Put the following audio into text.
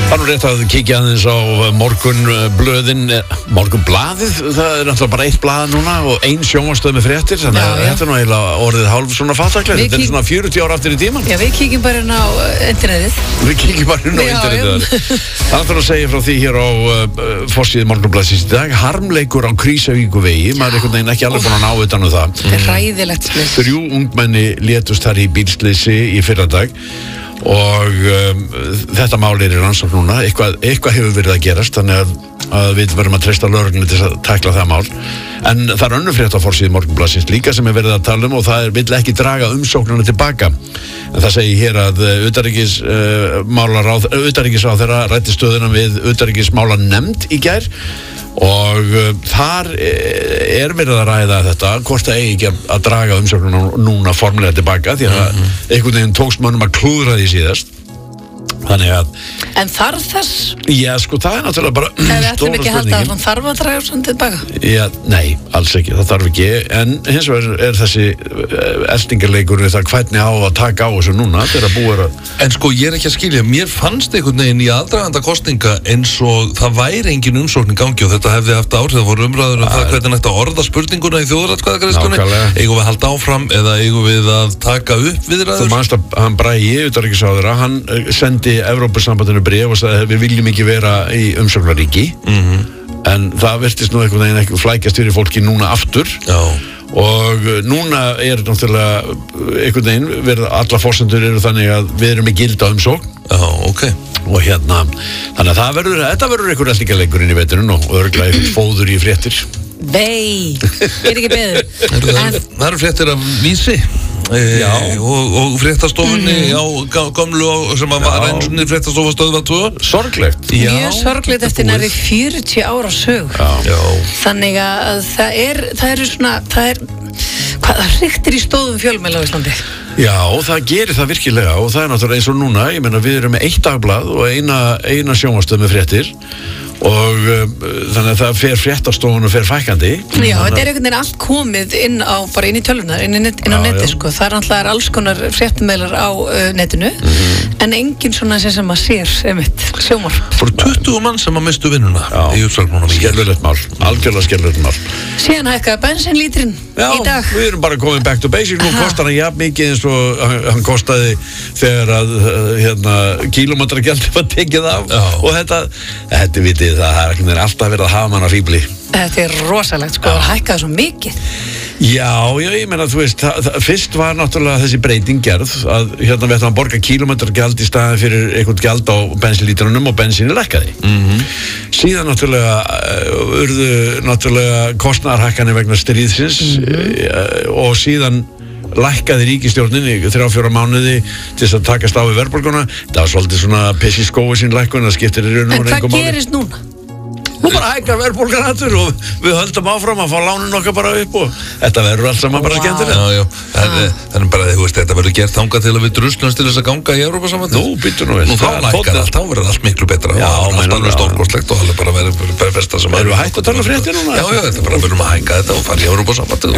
Það nú rétt að kíkja aðeins á morgunblöðin, morgunblaðið, það náttúrulega bara eitt blað núna og ein sjónvarpsstöð með fréttir, þannig að þetta nú eiginlega orðið hálf svona fattaklegt, þetta svona 40 ára aftur í tíman. Já, við kíkjum bara inn á internetið. Við kíkjum bara inn á internetið. Það náttúrulega segja frá því hér á forsíðu morgunblaðsins í dag, harmleikur á Krísavíkurvegi, maður einhvern veginn ekki alveg búin að ná utan það. Þetta er hræðilegt slys. 3 ungmenni létust þar í bílslysi í fyrradag. Og þetta mál í rannsókn núna, eitthvað hefur verið að gerast, þannig að við verðum að treysta lögreglunni til að tækla það mál. En það er önnur frétt á forsíðu morgunblaðsins líka sem verið að tala og það vill ekki draga umsóknina tilbaka. En það segir hér að utanríkisráðherra ræddi stöðuna við utanríkismálanefnd í gær. Og þar verið að ræða þetta hvort það eigi ekki að draga umsóknina núna formlega tilbaka því að einhvern veginn tókst mönnum að klúðra því síðast. Þannig að En þarf þess? Já, sko, það er náttúrulega bara Við ætlum ekki að halda að hann þarf að draga svona tilbaka? Já, nei, alls ekki, það þarf ekki. En hins vegar er þessi eltingarleikur við það hvernig á að taka á þessu núna þegar búið að... En sko, ég er ekki að skilja, mér fannst einhvern veginn í aðdraganda kosninga eins og það væri engin umsókn í gangi og þetta hefði haft áhrif, það voru umræður það hvernig nætti að orða spurninguna í þjóðaratkvæðagreiðslunni. Eigum við að halda áfram eða eigum við að taka upp viðræður? Þú manst að hann Bragi, utanríkisráðherra, hann sendi Evrópusambandinu bréf og sagði að við viljum ekki vera í umsóknarríki. En það virtist nú einhvern veginn ekki flækjast fyrir fólki núna aftur. Já. Og núna er náttúrulega einhvern veginn verið, alla forsendur eru þannig að við erum með gilda umsókn. Já, ok. Og þannig að þetta verður einhver eltingarleikur inn í veturinn og örugglega eitthvað fóður í fréttir. Ekki beður. Það eru fréttir af Vísi. Og fréttastofunni á gömlu sem að var einu sinni fréttastofa stöðva 2. Sorglegt. Mjög sorglegt eftir nærri 40 ára sög. Þannig að það hriktir í stóðum fjölmiðla á Íslandi. Já, það gerir það virkilega og það er náttúrulega eins og núna, ég meina við erum með 1 dagblað og eina sjónvarpsstöð með fréttir og þannig að það fer fréttastofun og fer fækkandi. Já, þetta er einhvern veginn allt komið inn á tölvunar, inn á neti, sko. Það er náttúrulega alls konar fréttameilar á netinu, en engin svona sem maður sér, sjónvarp. Fóru 20 mann sem að mistu vinnuna í uppsögnunum. Skelfilegt mál, algjörlega skelfilegt mál. Síðan hækkaði bensinlítrin í dag. Já, við erum bara komin back to basic. Nú kostar hann jafn mikið eins og hann kostaði þegar að kílómetragjaldið var tekið af og þetta vitið það er alltaf verið að hafa mann að fíbli. Þetta er rosalegt, sko, það hækkaði svo mikið. Já, ég meina, þú veist, fyrst var náttúrulega þessi breyting gerð að við ætlum að borga kílómetragjald í staðin fyrir eitthvað gjald á bensinlítrunum og bensíni lækkaði. Síðan náttúrulega kostnaðarhækkanir vegna stríðsins og síðan lækkaði ríkisstjórnin í 3-4 mánuði til þess að takast á við verðbólguna. Það var svolítið svona piss í skói sín lækkun, það skiptir í raun og veru engu máli. En hvað gerist núna? Nú bara hækkar verðbólgan aftur og við höldum áfram að fá lánin okkar bara upp og þetta verður allt saman bara skemmtilegt. Já, þannig bara, þú veist, þetta verður gert þangað til að við druslumst til þess að ganga í Evrópusambandið. Nú, býttu nú vel. Nú þá lækkar allt, þá verður allt miklu betra. Já, alveg stórkostlegt og alveg bara verður besta sem erum við hægt að tala fréttir núna? Já, þetta bara verðum að hækka þetta og fara í Evrópusambandið